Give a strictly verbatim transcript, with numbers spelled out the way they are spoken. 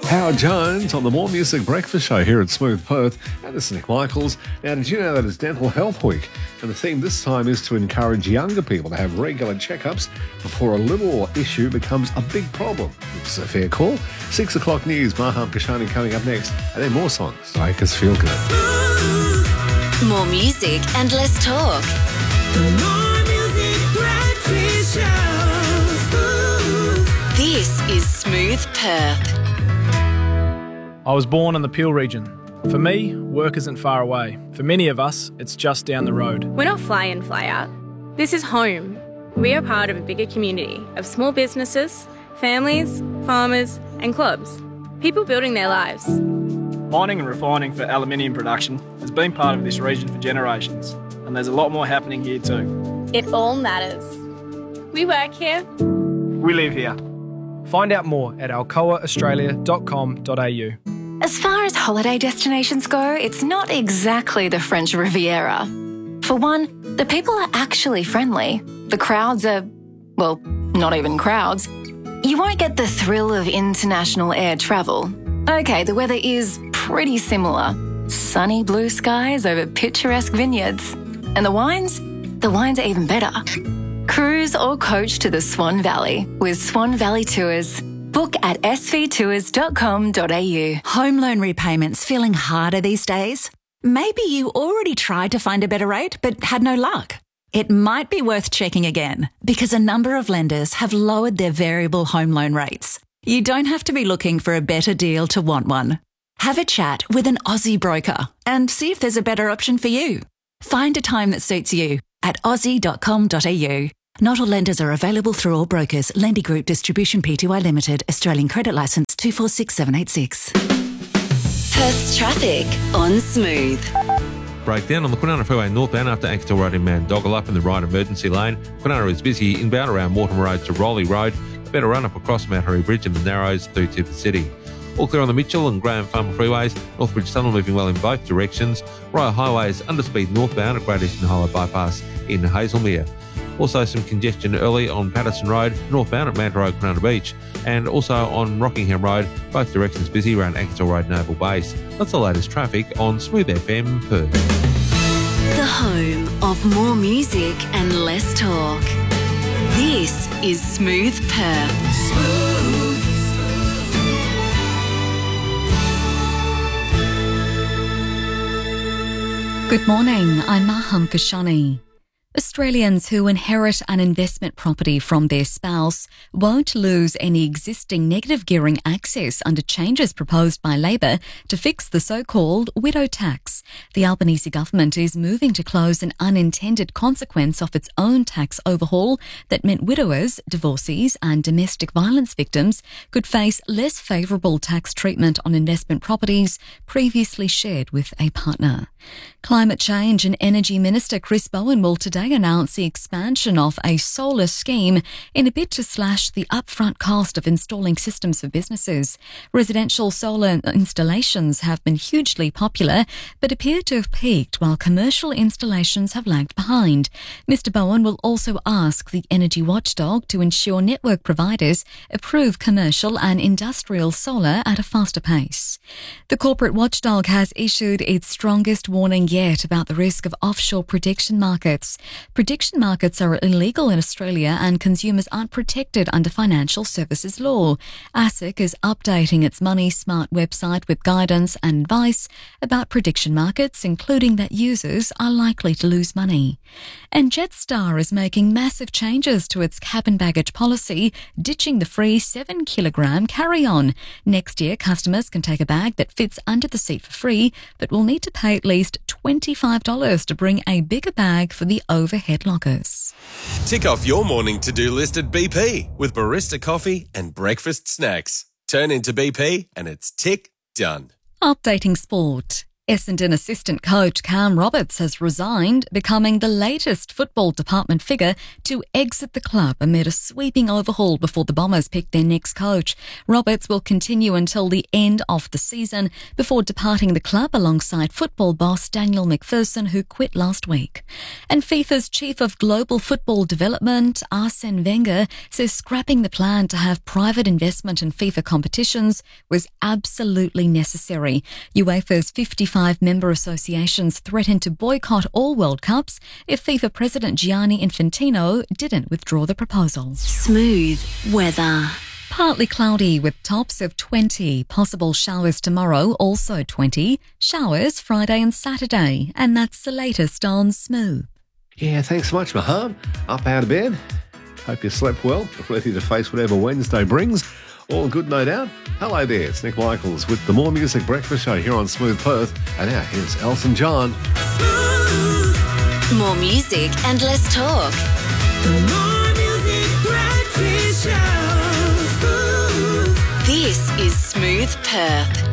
Howard Jones on the More Music Breakfast Show here at Smooth Perth. And this is Nick Michaels. Now, did you know that it's Dental Health Week? And the theme this time is to encourage younger people to have regular checkups before a little issue becomes a big problem. It's a fair call. Six o'clock news, Maham Kashani coming up next. And then more songs to make us feel good. More music and less talk. The More Music Breakfast Show. This is Smooth Perth. I was born in the Peel region. For me, work isn't far away. For many of us, it's just down the road. We're not fly in, fly out. This is home. We are part of a bigger community of small businesses, families, farmers and clubs. People building their lives. Mining and refining for aluminium production has been part of this region for generations, and there's a lot more happening here too. It all matters. We work here. We live here. Find out more at alcoa australia dot com dot a u. As far as holiday destinations go, it's not exactly the French Riviera. For one, the people are actually friendly. The crowds are, well, not even crowds. You won't get the thrill of international air travel. Okay, the weather is pretty similar. Sunny blue skies over picturesque vineyards. And the wines? The wines are even better. Cruise or coach to the Swan Valley with Swan Valley Tours. Book at s v tours dot com dot a u. Home loan repayments feeling harder these days? Maybe you already tried to find a better rate but had no luck. It might be worth checking again because a number of lenders have lowered their variable home loan rates. You don't have to be looking for a better deal to want one. Have a chat with an Aussie broker and see if there's a better option for you. Find a time that suits you at aussie dot com dot a u. Not all lenders are available through all brokers. Lendy Group Distribution Pty Limited. Australian Credit Licence two four six seven eight six. Perth's traffic on Smooth. Breakdown on the Kwinana Freeway northbound after Ankersdale Road in Mandoggle in the right emergency lane. Kwinana is busy inbound around Mortimer Road to Rowley Road. A better run up across Mount Hurry Bridge and the Narrows through to the city. All clear on the Mitchell and Graham Farmer freeways. Northbridge Tunnel moving well in both directions. Royal Highway is underspeed northbound at Great Eastern Highway Bypass in Hazelmere. Also some congestion early on Patterson Road, northbound at Manta Road, Kwinana Beach, and also on Rockingham Road, both directions busy around Ankersdale Road, Naval Base. That's the latest traffic on Smooth F M Perth. The home of more music and less talk. This is Smooth Perth. Smooth. Good morning, I'm Maham Kashani. Australians who inherit an investment property from their spouse won't lose any existing negative gearing access under changes proposed by Labor to fix the so-called widow tax. The Albanese government is moving to close an unintended consequence of its own tax overhaul that meant widowers, divorcees and domestic violence victims could face less favourable tax treatment on investment properties previously shared with a partner. Climate Change and Energy Minister Chris Bowen will today announce the expansion of a solar scheme in a bid to slash the upfront cost of installing systems for businesses. Residential solar installations have been hugely popular but appear to have peaked while commercial installations have lagged behind. Mister Bowen will also ask the energy watchdog to ensure network providers approve commercial and industrial solar at a faster pace. The corporate watchdog has issued its strongest warning yet about the risk of offshore prediction markets. Prediction markets are illegal in Australia and consumers aren't protected under financial services law. ASIC is updating its Money Smart website with guidance and advice about prediction markets, including that users are likely to lose money. And Jetstar is making massive changes to its cabin baggage policy, ditching the free seven kilogram carry-on. Next year, customers can take a bag that fits under the seat for free, but will need to pay at least twenty-five dollars to bring a bigger bag for the overhead lockers. Tick off your morning to-do list at B P with barista coffee and breakfast snacks. Turn into B P and it's tick done. Updating sport. Essendon assistant coach Cam Roberts has resigned, becoming the latest football department figure to exit the club amid a sweeping overhaul before the Bombers pick their next coach. Roberts will continue until the end of the season before departing the club alongside football boss Daniel McPherson, who quit last week. And FIFA's chief of global football development, Arsene Wenger, says scrapping the plan to have private investment in FIFA competitions was absolutely necessary. UEFA's fifty-five member associations threatened to boycott all World Cups if FIFA President Gianni Infantino didn't withdraw the proposal. Smooth weather. Partly cloudy with tops of twenty. Possible showers tomorrow, also twenty. Showers Friday and Saturday. And that's the latest on Smooth. Yeah, thanks so much, Maham. Up out of bed. Hope you slept well, ready to face whatever Wednesday brings. All good, no doubt. Hello there, it's Nick Michaels with the More Music Breakfast Show here on Smooth Perth. And now here's Elton John. More music and less talk. The More Music Breakfast Show. This is Smooth Perth.